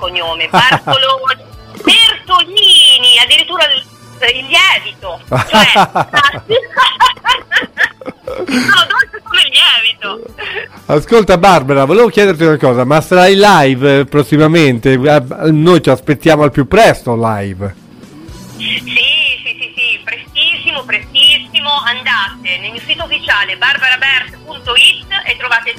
cognome, Bartoloni, Bertolini, addirittura il lievito, cioè sono dolce come il lievito. Ascolta Barbara, volevo chiederti una cosa, ma sarai live prossimamente? Noi ci aspettiamo al più presto live. Sì, prestissimo, andate nel mio sito ufficiale barbarabert.it e trovate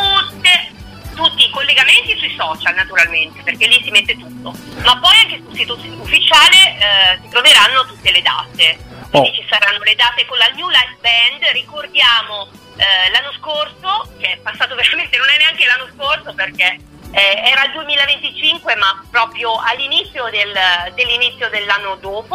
tutti i collegamenti sui social, naturalmente, perché lì si mette tutto, ma poi anche sul sito ufficiale si troveranno tutte le date, quindi ci saranno le date con la New Life Band. Ricordiamo l'anno scorso, che è passato veramente, non è neanche l'anno scorso perché era il 2025, ma proprio all'inizio dell'inizio dell'anno dopo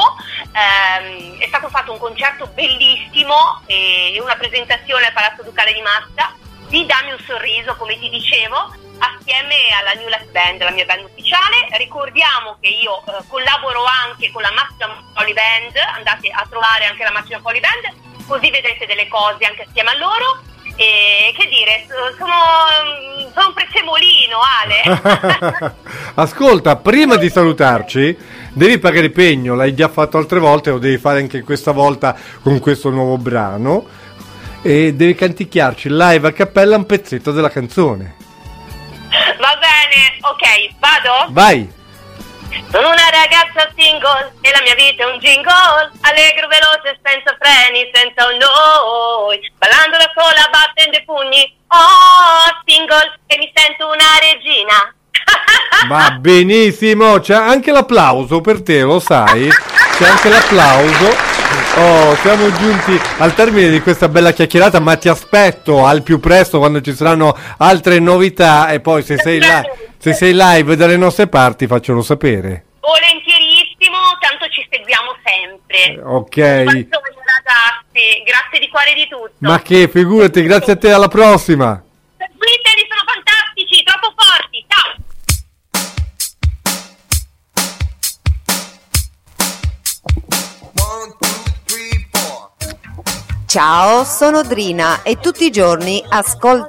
è stato fatto un concerto bellissimo e una presentazione al Palazzo Ducale di Massa di Dammi un sorriso, come ti dicevo, assieme alla New Life Band, la mia band ufficiale. Ricordiamo che io collaboro anche con la Maxima Poli Band, andate a trovare anche la Maxima Poli Band, così vedrete delle cose anche assieme a loro. E che dire, sono un prezzemolino, Ale. Ascolta, prima di salutarci devi pagare pegno, l'hai già fatto altre volte, lo devi fare anche questa volta con questo nuovo brano, e devi canticchiarci live a cappella un pezzetto della canzone. Va bene, ok, vado? Vai. Sono una ragazza single e la mia vita è un jingle, allegro, veloce, senza freni, senza un noi, ballando da sola, battendo i pugni, single, e mi sento una regina. Va benissimo, c'è anche l'applauso per te, lo sai? C'è anche l'applauso. Siamo giunti al termine di questa bella chiacchierata, ma ti aspetto al più presto quando ci saranno altre novità, e poi se sei live dalle nostre parti faccelo sapere. Volentierissimo, tanto ci seguiamo sempre. Ok. Ragazzi, grazie di cuore di tutto. Ma che, figurati, grazie a te, alla prossima. Seguiteli, sono fantastici, troppo forti, ciao. Ciao, sono Drina e tutti i giorni ascolto